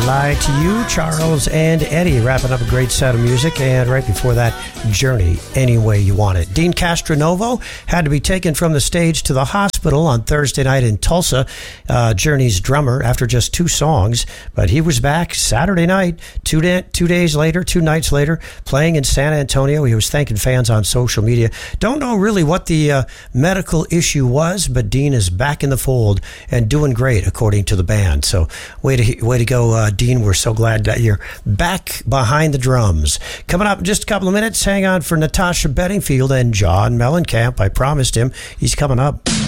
Lie to You, Charles and Eddie, wrapping up a great set of music. And right before that, Journey, Any Way You Want It. Dean Castronovo had to be taken from the stage to the hospital on Thursday night in Tulsa, Journey's drummer, after just 2 songs. But he was back Saturday night, 2 nights later, playing in San Antonio. He was thanking fans on social media. Don't know really what the medical issue was, but Dean is back in the fold and doing great, according to the band. So way to go, Dean. We're so glad that you're back behind the drums. Coming up in just a couple of minutes, hang on for Natasha Bedingfield and John Mellencamp. I promised him he's coming up. With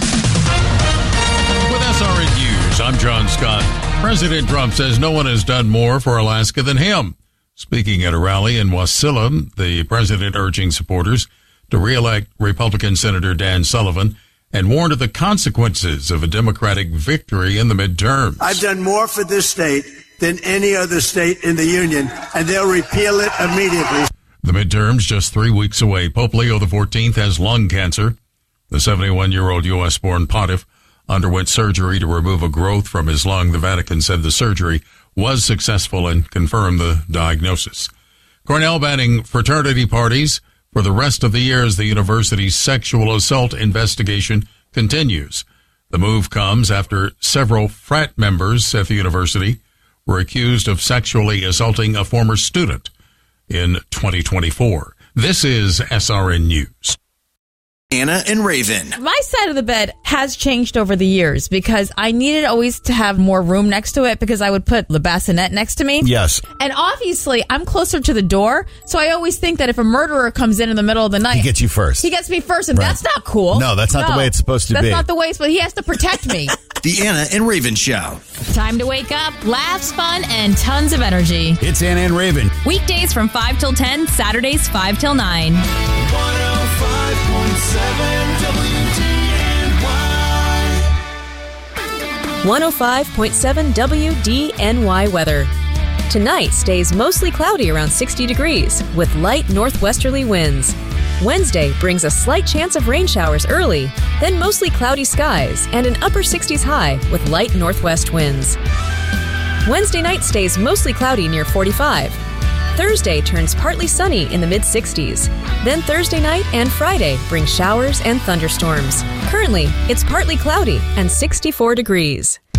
SRN News, I'm John Scott. President Trump says no one has done more for Alaska than him. Speaking at a rally in Wasilla, the president urging supporters to re-elect Republican Senator Dan Sullivan and warned of the consequences of a Democratic victory in the midterms. I've done more for this state than any other state in the union, and they'll repeal it immediately. The midterms just 3 weeks away. Pope Leo XIV has lung cancer. The 71-year-old U.S.-born pontiff underwent surgery to remove a growth from his lung. The Vatican said the surgery was successful and confirmed the diagnosis. Cornell banning fraternity parties for the rest of the year as the university's sexual assault investigation continues. The move comes after several frat members at the university were accused of sexually assaulting a former student in 2024. This is SRN News. Anna and Raven. My side of the bed has changed over the years because I needed always to have more room next to it because I would put the bassinet next to me. Yes. And obviously, I'm closer to the door, so I always think that if a murderer comes in the middle of the night... He gets you first. He gets me first, and that's not cool. No, that's not the way it's supposed to be. That's not the way, but he has to protect me. The Anna and Raven Show. Time to wake up, laughs, fun, and tons of energy. It's Anna and Raven. Weekdays from 5 till 10, Saturdays 5 till 9. 105.7 WDNY weather. Tonight stays mostly cloudy around 60 degrees with light northwesterly winds. Wednesday brings a slight chance of rain showers early, then mostly cloudy skies and an upper 60s high with light northwest winds. Wednesday night stays mostly cloudy near 45. Thursday turns partly sunny in the mid-60s. Then Thursday night and Friday bring showers and thunderstorms. Currently, it's partly cloudy and 64 degrees.